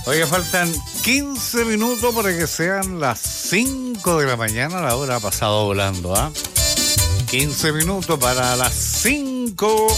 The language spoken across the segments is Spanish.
Oiga, faltan 15 minutos para que sean las 5 de la mañana. La hora ha pasado volando, ¿ah? 15 minutos para las 5.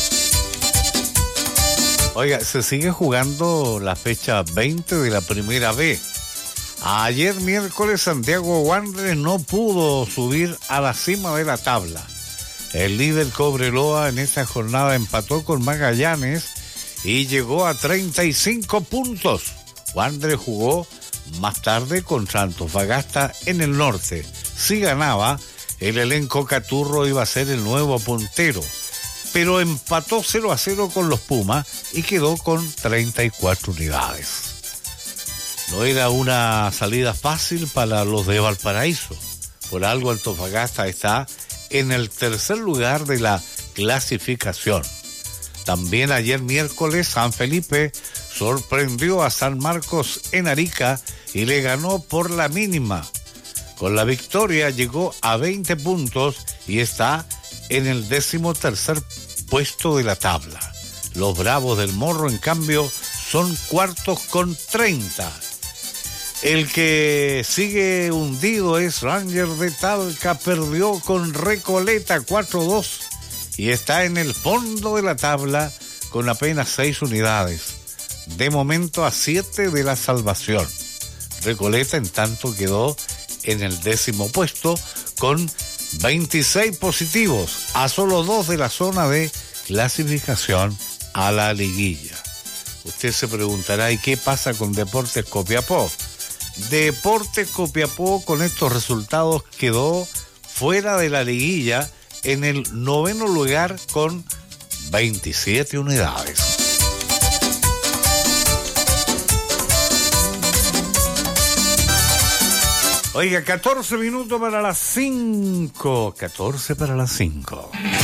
Oiga, se sigue jugando la fecha 20 de la Primera B. Ayer miércoles Santiago Wanderers no pudo subir a la cima de la tabla. El líder Cobreloa en esta jornada empató con Magallanes y llegó a 35 puntos. Wanderers jugó más tarde contra Antofagasta en el norte. Si ganaba, el elenco Caturro iba a ser el nuevo puntero, pero empató 0-0 con los Pumas y quedó con 34 unidades. No era una salida fácil para los de Valparaíso. Por algo Antofagasta está en el tercer lugar de la clasificación. También ayer miércoles San Felipe sorprendió a San Marcos en Arica y le ganó por la mínima. Con la victoria llegó a 20 puntos y está en el 13º puesto de la tabla. Los Bravos del Morro, en cambio, son cuartos con 30. El que sigue hundido es Rangers de Talca, perdió con Recoleta 4-2 y está en el fondo de la tabla con apenas 6 unidades. De momento a 7 de la salvación. Recoleta, en tanto, quedó en el 10º puesto con 26 positivos, a solo 2 de la zona de clasificación a la liguilla. Usted se preguntará, ¿y qué pasa con Deportes Copiapó? Deportes Copiapó con estos resultados quedó fuera de la liguilla en el 9º lugar con 27 unidades. Oiga, 14 minutos para las 5. 14 para las 5.